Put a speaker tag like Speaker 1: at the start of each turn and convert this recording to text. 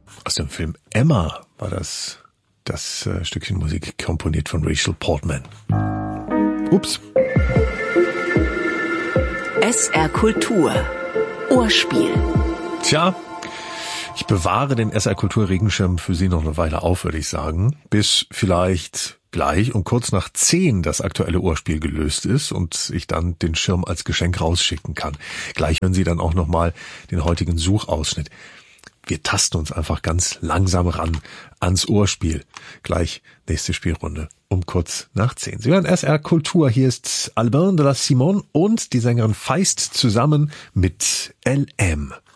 Speaker 1: Aus dem Film Emma war das Stückchen Musik komponiert von Rachel Portman. Ups.
Speaker 2: SR Kultur. Ohrspiel.
Speaker 1: Tja, ich bewahre den SR Kultur Regenschirm für Sie noch eine Weile auf, würde ich sagen. Bis vielleicht gleich um kurz nach 10 das aktuelle Ohrspiel gelöst ist und ich dann den Schirm als Geschenk rausschicken kann. Gleich hören Sie dann auch nochmal den heutigen Suchausschnitt. Wir tasten uns einfach ganz langsam ran ans Ohrspiel. Gleich nächste Spielrunde um kurz nach 10. Sie hören SR Kultur. Hier ist Albin de la Simone und die Sängerin Feist zusammen mit LM.